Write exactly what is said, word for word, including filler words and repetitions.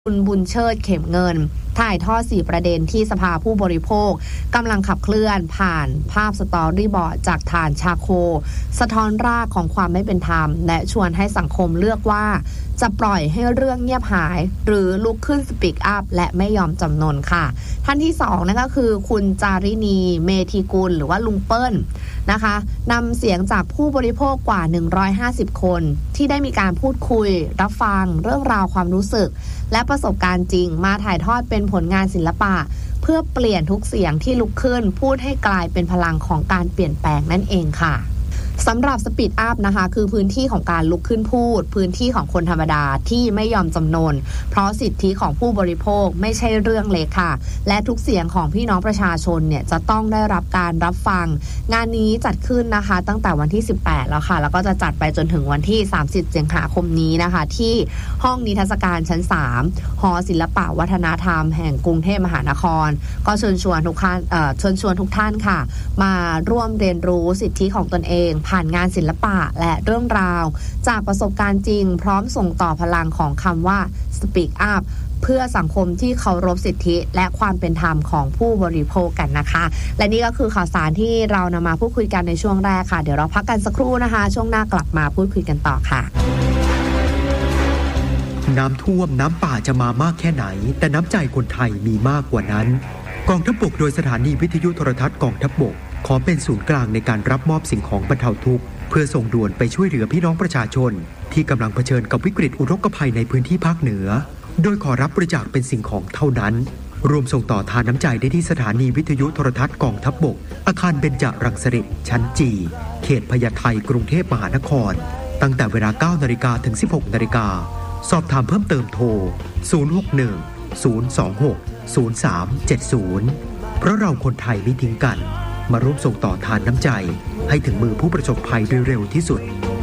คุณบุญเชิดเข็มเงินถ่ายทอดสี่ประเด็นที่สภาผู้บริโภคกำลังขับเคลื่อนผ่านภาพสตอรี่บอร์ดจากฐานชาโคสะท้อนรากของความไม่เป็นธรรมและชวนให้สังคมเลือกว่าจะปล่อยให้เรื่องเงียบหายหรือลุกขึ้นสปีกอัพและไม่ยอมจำนนค่ะท่านที่สองนั่นก็คือคุณจารินีเมธีกุลหรือว่าลุงเปิ้ลนะคะนำเสียงจากผู้บริโภคกว่าหนึ่งร้อยห้าสิบคนที่ได้มีการพูดคุยรับฟังเรื่องราวความรู้สึกและประสบการณ์จริงมาถ่ายทอดเป็นผลงานศิลปะเพื่อเปลี่ยนทุกเสียงที่ลุกขึ้นพูดให้กลายเป็นพลังของการเปลี่ยนแปลงนั่นเองค่ะสำหรับสปีดอัพนะคะคือพื้นที่ของการลุกขึ้นพูดพื้นที่ของคนธรรมดาที่ไม่ยอมจำนนเพราะสิทธิของผู้บริโภคไม่ใช่เรื่องเล็กค่ะและทุกเสียงของพี่น้องประชาชนเนี่ยจะต้องได้รับการรับฟังงานนี้จัดขึ้นนะคะตั้งแต่วันที่สิบแปดแล้วค่ะแล้วก็จะจัดไปจนถึงวันที่สามสิบสิงหาคมนี้นะคะที่ห้องนิทรรศการชั้นสามหอศิลปะวัฒนธรรมแห่งกรุงเทพมหานครก็เชิญชวนทุกท่านเอ่อเชิญชวนทุกท่านค่ะมาร่วมเรียนรู้สิทธิของตนเองผ่านงานศิลปะและเรื่องราวจากประสบการณ์จริงพร้อมส่งต่อพลังของคำว่า Speak Up เพื่อสังคมที่เคารพสิทธิและความเป็นธรรมของผู้บริโภคกันนะคะและนี่ก็คือข่าวสารที่เรานำมาพูดคุยกันในช่วงแรกค่ะเดี๋ยวเราพักกันสักครู่นะคะช่วงหน้ากลับมาพูดคุยกันต่อค่ะน้ำท่วมน้ำป่าจะมามากแค่ไหนแต่น้ำใจคนไทยมีมากกว่านั้นกองทัพบกโดยสถานีวิทยุโทรทัศน์กองทัพบกขอเป็นศูนย์กลางในการรับมอบสิ่งของบรรเทาทุกข์เพื่อส่งด่วนไปช่วยเหลือพี่น้องประชาชนที่กำลังเผชิญกับวิกฤตอุทกภัยในพื้นที่ภาคเหนือโดยขอรับบริจาคเป็นสิ่งของเท่านั้นรวมส่งต่อทานน้ำใจได้ที่สถานีวิทยุโทรทัศน์กองทัพบกอาคารเบญจรังสฤษฎ์ชั้นจีเขตพญาไทกรุงเทพมหานครตั้งแต่เวลา เก้านาฬิกา ถึง สิบหกนาฬิกาสอบถามเพิ่มเติมโทรศูนย์ หก หนึ่ง ศูนย์ สอง หก ศูนย์ สาม เจ็ด ศูนย์เพราะเราคนไทยไม่ทิ้งกันมาร่วมส่งต่อทานน้ำใจให้ถึงมือผู้ประสบภัยโดยเร็วที่สุด